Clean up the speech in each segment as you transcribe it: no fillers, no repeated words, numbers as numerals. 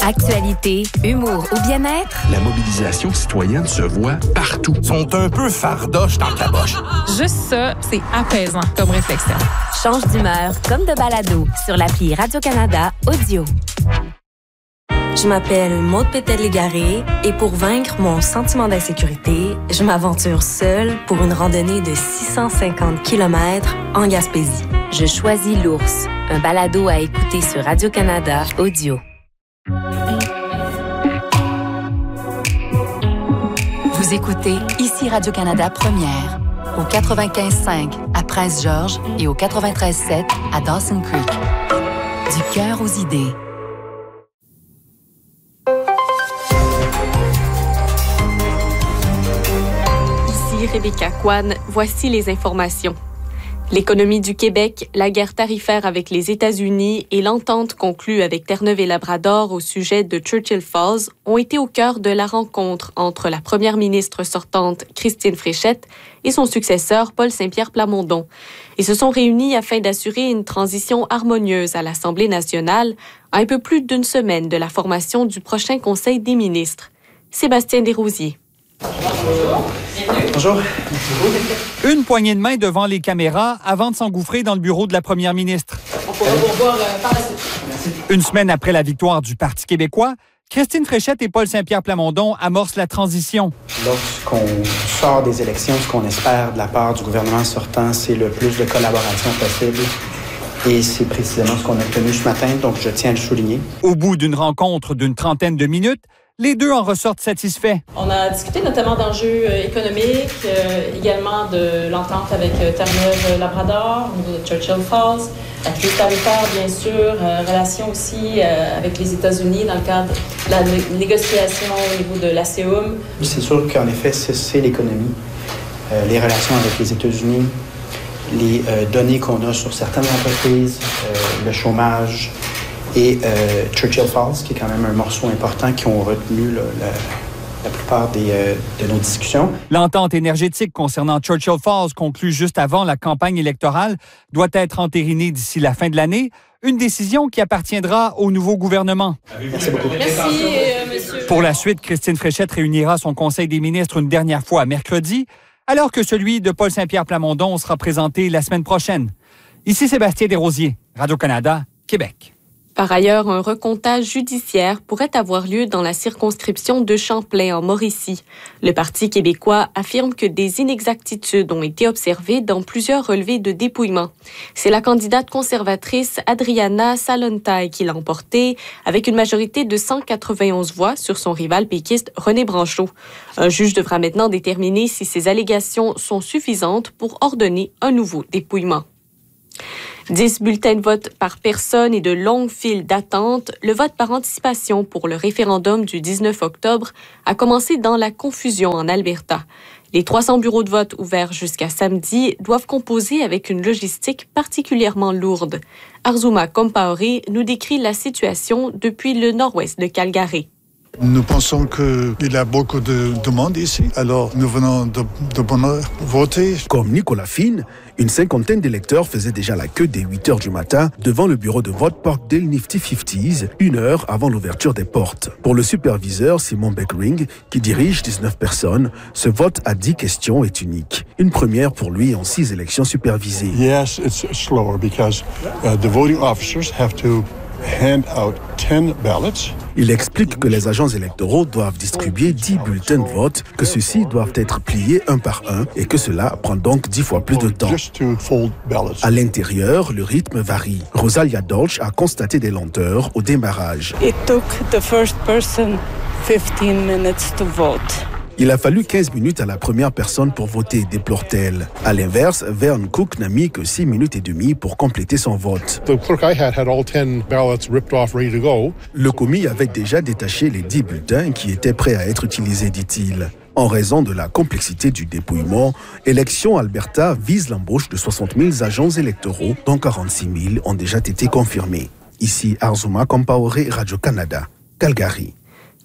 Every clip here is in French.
Actualité, humour ou bien-être, la mobilisation citoyenne se voit partout. Ils sont un peu fardoches dans ta boche. Juste ça, c'est apaisant comme réflexion. change d'humeur comme de balado sur l'appli Radio-Canada Audio. Je m'appelle Maude Pétel-Légaré et pour vaincre mon sentiment d'insécurité, je m'aventure seule pour une randonnée de 650 km en Gaspésie. Je choisis l'ours, un balado à écouter sur Radio-Canada Audio. Vous écoutez ici Radio-Canada Première, au 95.5 à Prince-Georges et au 93.7 à Dawson Creek. Du cœur aux idées. Ici Rebecca Kwan, voici les informations. L'économie du Québec, la guerre tarifaire avec les États-Unis et l'entente conclue avec Terre-Neuve et Labrador au sujet de Churchill Falls ont été au cœur de la rencontre entre la première ministre sortante Christine Fréchette et son successeur Paul Saint-Pierre Plamondon. Ils se sont réunis afin d'assurer une transition harmonieuse à l'Assemblée nationale à un peu plus d'une semaine de la formation du prochain Conseil des ministres. Sébastien Desrosiers. Bonjour. Une poignée de main devant les caméras avant de s'engouffrer dans le bureau de la première ministre. On pourra vous revoir par la suite. Merci. Une semaine après la victoire du Parti québécois, Christine Fréchette et Paul Saint-Pierre Plamondon amorcent la transition. Lorsqu'on sort des élections, ce qu'on espère de la part du gouvernement sortant, c'est le plus de collaboration possible. Et c'est précisément ce qu'on a obtenu ce matin, donc je tiens à le souligner. Au bout d'une rencontre d'une trentaine de minutes, les deux en ressortent satisfaits. On a discuté notamment d'enjeux économiques, également de l'entente avec Terre-Neuve-Labrador, au niveau de Churchill Falls, la crise tarifaire, bien sûr, relations aussi avec les États-Unis dans le cadre de la négociation au niveau de l'ASEUM. C'est sûr qu'en effet, c'est l'économie, les relations avec les États-Unis, les données qu'on a sur certaines entreprises, le chômage, et Churchill Falls, qui est quand même un morceau important qui ont retenu la plupart de nos discussions. L'entente énergétique concernant Churchill Falls, conclue juste avant la campagne électorale, doit être entérinée d'ici la fin de l'année, une décision qui appartiendra au nouveau gouvernement. Merci beaucoup. Merci, monsieur. Pour la suite, Christine Fréchette réunira son Conseil des ministres une dernière fois mercredi, alors que celui de Paul Saint-Pierre Plamondon sera présenté la semaine prochaine. Ici Sébastien Desrosiers, Radio-Canada, Québec. Par ailleurs, un recomptage judiciaire pourrait avoir lieu dans la circonscription de Champlain, en Mauricie. Le Parti québécois affirme que des inexactitudes ont été observées dans plusieurs relevés de dépouillement. C'est la candidate conservatrice Adriana Salontaille qui l'a emporté, avec une majorité de 191 voix sur son rival péquiste René Branchot. Un juge devra maintenant déterminer si ces allégations sont suffisantes pour ordonner un nouveau dépouillement. 10 bulletins de vote par personne et de longues files d'attente, le vote par anticipation pour le référendum du 19 octobre a commencé dans la confusion en Alberta. Les 300 bureaux de vote ouverts jusqu'à samedi doivent composer avec une logistique particulièrement lourde. Arzuma Compaoré nous décrit la situation depuis le nord-ouest de Calgary. Nous pensons qu'il y a beaucoup de demandes ici, alors nous venons de bonne heure voter. Comme Nicolas Fine, une cinquantaine d'électeurs faisaient déjà la queue dès 8 heures du matin devant le bureau de vote Parkdale Nifty 50s, une heure avant l'ouverture des portes. Pour le superviseur Simon Beckering, qui dirige 19 personnes, ce vote à 10 questions est unique. Une première pour lui en 6 élections supervisées. Yes, it's slower because the voting officers have to hand out 10 ballots. Il explique que les agents électoraux doivent distribuer 10 bulletins de vote, que ceux-ci doivent être pliés un par un et que cela prend donc 10 fois plus de temps. À l'intérieur, le rythme varie. Rosalia Dolch a constaté des lenteurs au démarrage. It took the first person 15 minutes to vote. Il a fallu 15 minutes à la première personne pour voter, déplore-t-elle. À l'inverse, Vern Cook n'a mis que 6 minutes et demie pour compléter son vote. Le commis avait déjà détaché les 10 bulletins qui étaient prêts à être utilisés, dit-il. En raison de la complexité du dépouillement, Élections Alberta vise l'embauche de 60 000 agents électoraux, dont 46 000 ont déjà été confirmés. Ici Arzuma Compaoré, Radio-Canada, Calgary.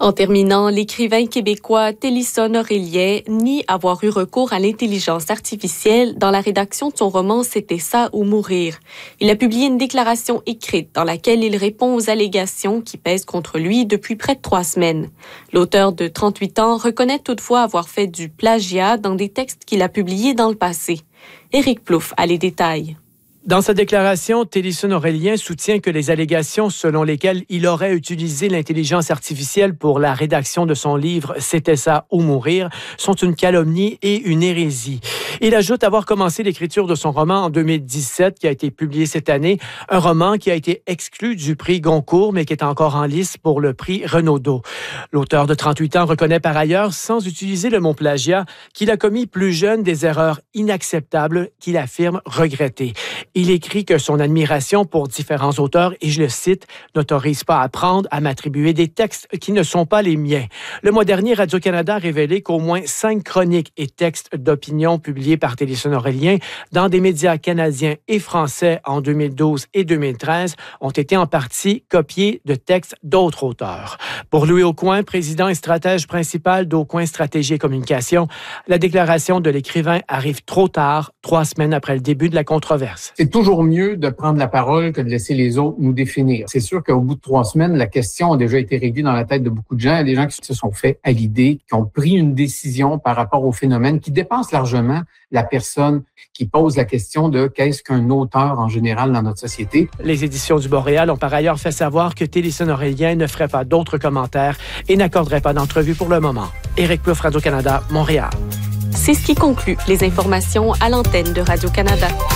En terminant, l'écrivain québécois Télisson Aurélien nie avoir eu recours à l'intelligence artificielle dans la rédaction de son roman « C'était ça ou mourir ». Il a publié une déclaration écrite dans laquelle il répond aux allégations qui pèsent contre lui depuis près de 3 semaines. L'auteur de 38 ans reconnaît toutefois avoir fait du plagiat dans des textes qu'il a publiés dans le passé. Éric Plouffe a les détails. Dans sa déclaration, Télisson Aurélien soutient que les allégations selon lesquelles il aurait utilisé l'intelligence artificielle pour la rédaction de son livre « C'était ça ou mourir » sont une calomnie et une hérésie. Il ajoute avoir commencé l'écriture de son roman en 2017, qui a été publié cette année, un roman qui a été exclu du prix Goncourt, mais qui est encore en lice pour le prix Renaudot. L'auteur de 38 ans reconnaît par ailleurs, sans utiliser le mot plagiat, qu'il a commis plus jeune des erreurs inacceptables qu'il affirme regretter. Il écrit que son admiration pour différents auteurs, et je le cite, « n'autorise pas à prendre à m'attribuer des textes qui ne sont pas les miens ». Le mois dernier, Radio-Canada a révélé qu'au moins 5 chroniques et textes d'opinion publiés par Télisson Aurélien dans des médias canadiens et français en 2012 et 2013 ont été en partie copiés de textes d'autres auteurs. Pour Louis Aucoin, président et stratège principal d'Aucoin Stratégie et Communication, la déclaration de l'écrivain arrive trop tard, 3 semaines après le début de la controverse. C'est toujours mieux de prendre la parole que de laisser les autres nous définir. C'est sûr qu'au bout de 3 semaines, la question a déjà été réglée dans la tête de beaucoup de gens. Il y a des gens qui se sont fait à l'idée, qui ont pris une décision par rapport au phénomène qui dépasse largement la personne qui pose la question de qu'est-ce qu'un auteur en général dans notre société. Les éditions du Boréal ont par ailleurs fait savoir que Télisson Aurélien ne ferait pas d'autres commentaires et n'accorderait pas d'entrevue pour le moment. Éric Plouffe, Radio-Canada, Montréal. C'est ce qui conclut les informations à l'antenne de Radio-Canada.